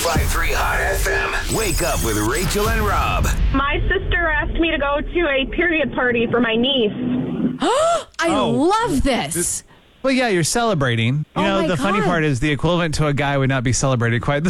105.3 Hot FM. Wake up with Rachel and Rob. My sister asked me to go to a period party for my niece. I love this. Well, yeah, you're celebrating. You know, my the funny God. part is the equivalent to a guy would not be celebrated quite the